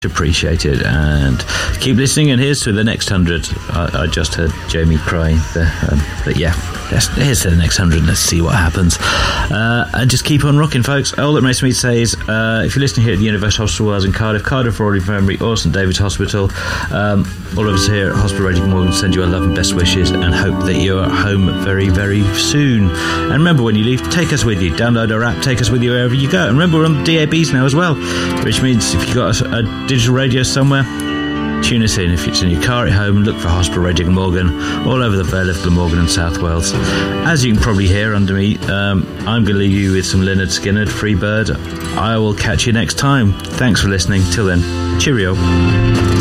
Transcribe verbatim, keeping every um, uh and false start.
appreciated, and keep listening. And here's to the next hundred. I, I just heard Jamie crying there, um, but yeah, let's, here's to the next hundred. Let's see what happens, uh, and just keep on rocking, folks. All that makes me say is, uh, if you're listening here at the University Hospital Wales in Cardiff, Cardiff Royal Infirmary, or St David's Hospital, um, all of us here at Hospital Radio Morgan send you our love and best wishes, and hope that you're home very, very soon. And remember, when you leave, take us with you. Download our app, take us with you wherever you go. And remember, we're on the D A Bs now as well, which means if you've got a, a digital radio somewhere, tune us in. If it's in your car at home, look for Hospital Radio Glamorgan all over the Vale of Glamorgan and South Wales. As you can probably hear under me, um, I'm going to leave you with some Lynyrd Skynyrd, Free Bird. I will catch you next time. Thanks for listening. Till then, cheerio.